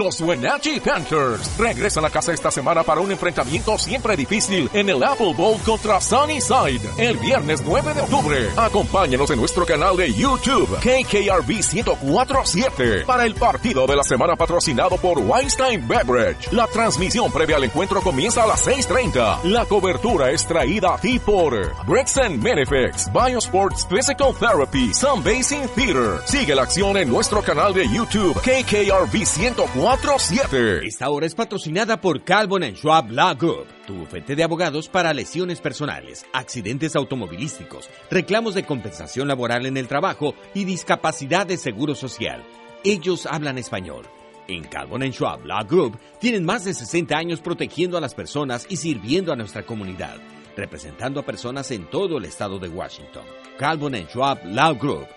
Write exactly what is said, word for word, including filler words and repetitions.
Los Wenatchee Panthers regresan a casa esta semana para un enfrentamiento siempre difícil en el Apple Bowl contra Sunnyside el viernes nueve de octubre. Acompáñanos en nuestro canal de YouTube K K R V ciento cuatro punto siete para el partido de la semana patrocinado por Weinstein Beverage. La transmisión previa al encuentro comienza a las seis treinta. La cobertura es traída a ti por Bricks and Manifex, Biosports Physical Therapy, Sun Basin Theater. Sigue la acción en nuestro canal de YouTube K K R V ciento cuatro punto siete. Esta hora es patrocinada por Calvin and Schwab Law Group, tu bufete de abogados para lesiones personales, accidentes automovilísticos, reclamos de compensación laboral en el trabajo y discapacidad de seguro social. Ellos hablan español. En Calvin and Schwab Law Group tienen más de sesenta años protegiendo a las personas y sirviendo a nuestra comunidad, representando a personas en todo el estado de Washington. Calvin and Schwab Law Group,